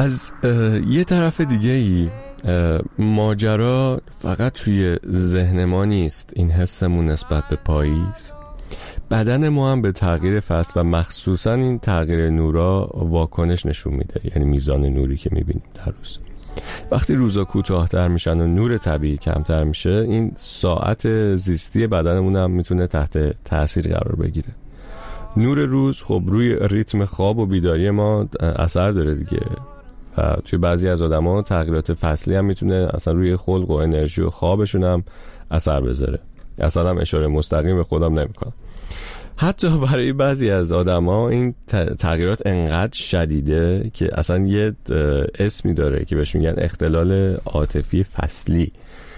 از یه طرف دیگه ای ماجرا فقط توی ذهن ما نیست. این حسمون نسبت به پاییز، بدن ما هم به تغییر فصل و مخصوصا این تغییر نورا واکنش نشون میده. یعنی میزان نوری که میبینیم در روز، وقتی روزا کوتاه‌تر میشن و نور طبیعی کمتر میشه، این ساعت زیستی بدنمون هم میتونه تحت تاثیر قرار بگیره. نور روز خب روی ریتم خواب و بیداری ما اثر داره دیگه، و توی بعضی از آدما تغییرات فصلی هم میتونه اصلا روی خلق و انرژی و خوابشون هم اثر بذاره. اصلا هم اشاره مستقیم به خودم نمیکنم. حتی برای بعضی از آدما این تغییرات انقدر شدیده که اصلا یه اسمی داره که بهش میگن اختلال عاطفی فصلی.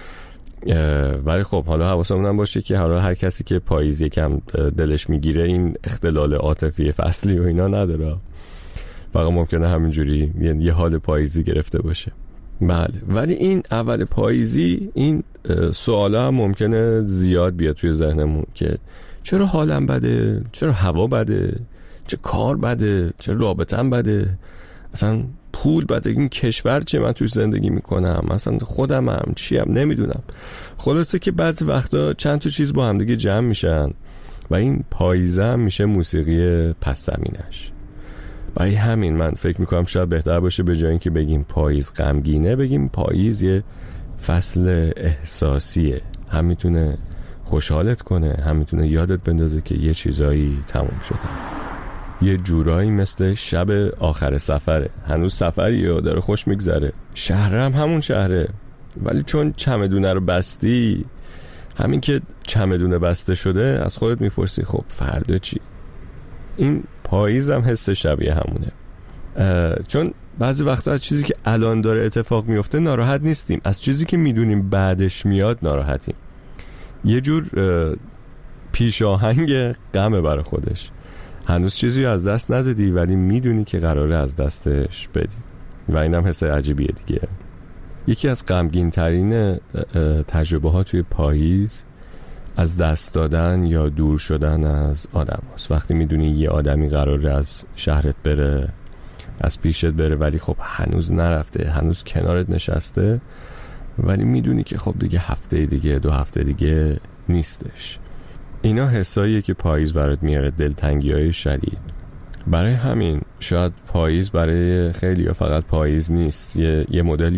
ولی خب حالا حواسمون هم باشه که حالا هر کسی که پاییز یکم دلش میگیره این اختلال عاطفی فصلی و اینا نداره، فقط ممکنه همینجوری یه حال پاییزی گرفته باشه. بله، ولی این اول پاییزی این سوالا هم ممکنه زیاد بیاد توی ذهنمون که چرا حالم بده، چرا هوا بده، چه کار بده، چرا رابطم بده، اصلا پول بده، این کشور چه من توی زندگی میکنم، اصلا خودمم چیم نمیدونم. خلاصه که بعضی وقتا چند تا چیز با هم دیگه جمع میشن و این پاییزه هم میشه موسیقی پس زمینش. برای همین من فکر میکنم شاید بهتر باشه به جای اینکه بگیم پاییز غمگینه، بگیم پاییز یه فصل احساسیه. هم میتونه خوشحالت کنه، هم میتونه یادت بندازه که یه چیزایی تموم شده. یه جورایی مثل شب آخر سفره، هنوز سفریه و داره خوش میگذره، شهر هم همون شهره، ولی چون چمدونه رو بستی، همین که چمدونه بسته شده از خودت میپرسی خب فردا چی؟ این پاییز هم حس شبیه همونه. چون بعضی وقتا از چیزی که الان داره اتفاق میفته ناراحت نیستیم، از چیزی که میدونیم بعدش میاد ناراحتیم. یه جور پیش آهنگ غمه برای خودش. هنوز چیزی از دست ندادی ولی میدونی که قراره از دستش بدی و اینم حس عجیبیه دیگه. یکی از غمگین ترین تجربه ها توی پاییز از دست دادن یا دور شدن از آدم هست. وقتی میدونی یه آدمی قراره از شهرت بره، از پیشت بره، ولی خب هنوز نرفته، هنوز کنارت نشسته، ولی میدونی که خب دیگه هفته دیگه، 2 هفته دیگه نیستش. اینا حساییه که پاییز برات میاره، دلتنگی‌های شدید. برای همین شاید پاییز برای خیلی یا فقط پاییز نیست، یه مدل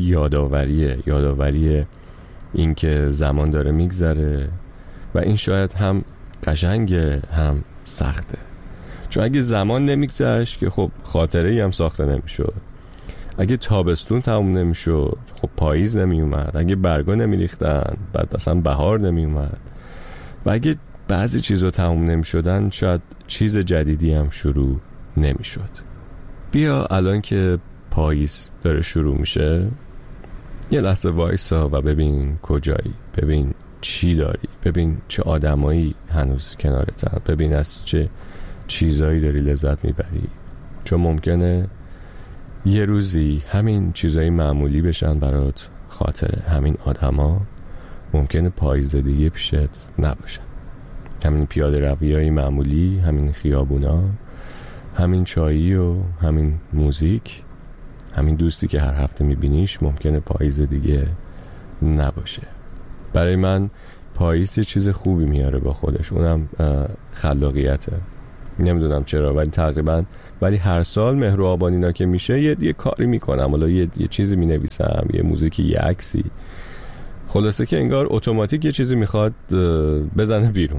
یاداوریه این که زمان داره میگذره و این شاید هم قشنگه هم سخته. چون اگه زمان نمیگذشت که خب خاطره‌ای هم ساخته نمیشد. اگه تابستون تموم نمیشد خب پاییز نمیومد. اگه برگا نمیریختن بعد اصلا بهار نمیومد. و اگه بعضی چیزا تموم نمیشدن شاید چیز جدیدی هم شروع نمیشد. بیا الان که پاییز داره شروع میشه یه لحظه وایسا و ببین کجایی، ببین چی داری، ببین چه آدمایی هنوز کنارتن، ببین از چه چیزایی داری لذت میبری. چون ممکنه یه روزی همین چیزایی معمولی بشن برات خاطره. همین آدما ممکنه پاییز دیگه پیشت نباشن. همین پیاده رویای معمولی، همین خیابونا، همین چایی و همین موزیک، همین دوستی که هر هفته میبینیش ممکنه پاییز دیگه نباشه. برای من پاییز یه چیز خوبی میاره با خودش، اونم خلاقیته. نمیدونم چرا ولی هر سال مهر و آبانینا که میشه یه کاری میکنم، حالا یه چیزی مینویسم، یه موزیکی، یه عکسی، خلاصه که انگار اتوماتیک یه چیزی میخواد بزنه بیرون.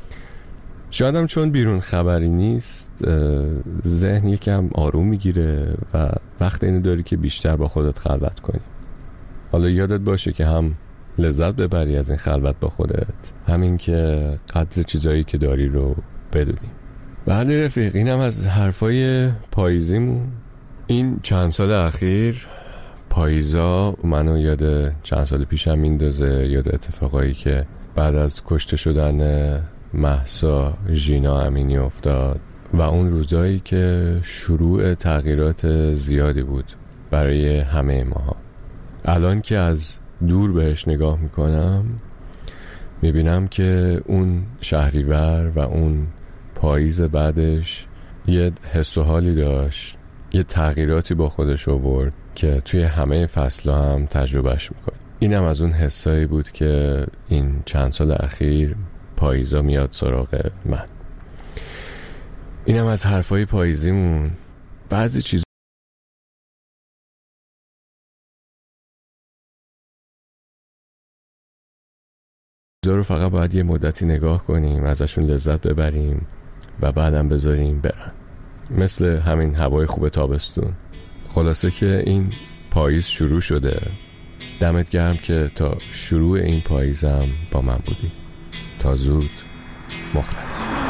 شایدم چون بیرون خبری نیست ذهن یکم آروم میگیره و وقت اینو داری که بیشتر با خودت خلوت کنی. حالا یادت باشه که هم لذت ببری از این خلوت با خودت، همین که قدر چیزایی که داری رو بدونی. بله رفیق، اینم از حرفای پاییزیمون. این چند سال اخیر پاییزا منو یاد چند سال پیشم میندازه، یاد اتفاقایی که بعد از کشته شدن مهسا ژینا امینی افتاد و اون روزایی که شروع تغییرات زیادی بود برای همه ماها. الان که از دور بهش نگاه میکنم میبینم که اون شهریور و اون پاییز بعدش یه حس و حالی داشت، یه تغییراتی با خودش آورد که توی همه فصل‌ها هم تجربهش میکنه. اینم از اون حسایی بود که این چند سال اخیر پاییزا میاد سراغ من. اینم از حرفای پاییزیمون. بعضی چیز رو فقط باید یه مدتی نگاه کنیم، ازشون لذت ببریم و بعدم بذاریم برن، مثل همین هوای خوب تابستون. خلاصه که این پاییز شروع شده. دمت گرم که تا شروع این پاییزم با من بودی. تا زود. مخلص.